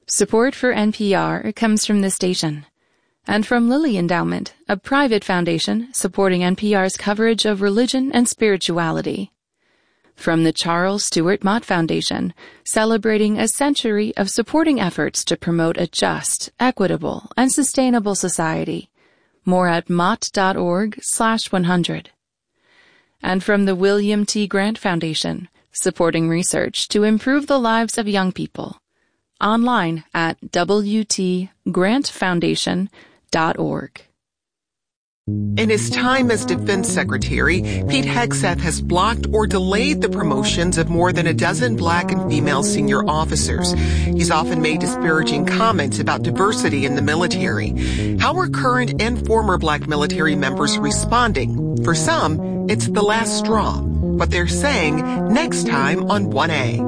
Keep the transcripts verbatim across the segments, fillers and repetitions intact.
Support for N P R comes from this station and from Lilly Endowment, a private foundation supporting N P R's coverage of religion and spirituality. From the Charles Stewart Mott Foundation, celebrating a century of supporting efforts to promote a just, equitable, and sustainable society. More at mott.org slash 100. And from the William T. Grant Foundation, supporting research to improve the lives of young people. Online at w t grant foundation dot org. In his time as Defense Secretary, Pete Hegseth has blocked or delayed the promotions of more than a dozen black and female senior officers. He's often made disparaging comments about diversity in the military. How are current and former black military members responding? For some, it's the last straw. What they're saying next time on one A.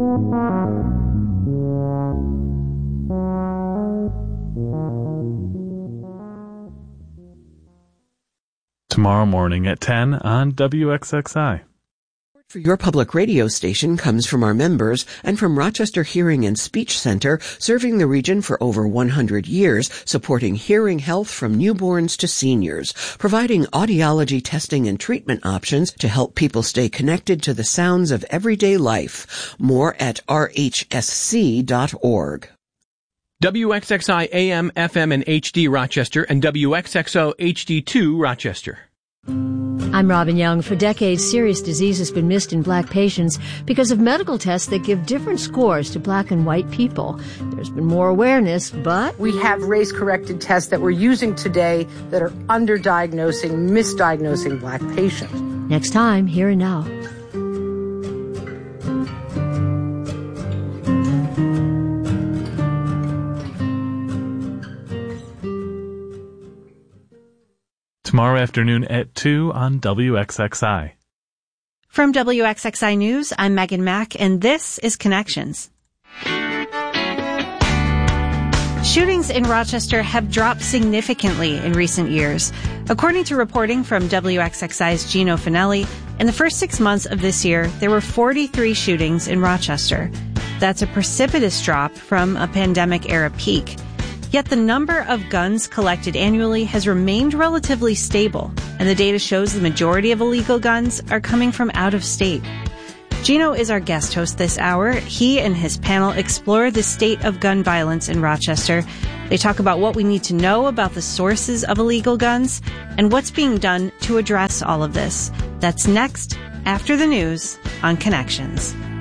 Tomorrow morning at ten on W X X I. For your public radio station comes from our members and from Rochester Hearing and Speech Center, serving the region for over one hundred years, supporting hearing health from newborns to seniors, providing audiology testing and treatment options to help people stay connected to the sounds of everyday life. More at r h s c dot org. W X X I A M, F M, and H D Rochester and W X X O H D two Rochester. I'm Robin Young. For decades, serious disease has been missed in black patients because of medical tests that give different scores to black and white people. There's been more awareness, but we have race-corrected tests that we're using today that are underdiagnosing, misdiagnosing black patients. Next time, Here and Now. Tomorrow afternoon at two on W X X I. From W X X I News, I'm Megan Mack, and this is Connections. Shootings in Rochester have dropped significantly in recent years. According to reporting from W X X I's Gino Finelli, in the first six months of this year, there were forty-three shootings in Rochester. That's a precipitous drop from a pandemic-era peak. Yet the number of guns collected annually has remained relatively stable, and the data shows the majority of illegal guns are coming from out of state. Gino is our guest host this hour. He and his panel explore the state of gun violence in Rochester. They talk about what we need to know about the sources of illegal guns and what's being done to address all of this. That's next, after the news on Connections.